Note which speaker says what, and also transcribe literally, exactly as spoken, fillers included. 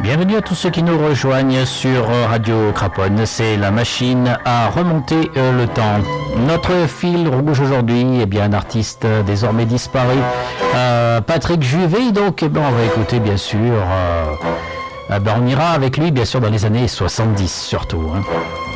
Speaker 1: Bienvenue à tous ceux qui nous rejoignent sur Radio Craponne, c'est la machine à remonter euh, le temps. Notre fil rouge aujourd'hui est bien un artiste désormais disparu, euh, Patrick Juvet, donc eh ben, on va écouter bien sûr, euh, eh ben, on ira avec lui bien sûr dans les années soixante-dix surtout. Hein.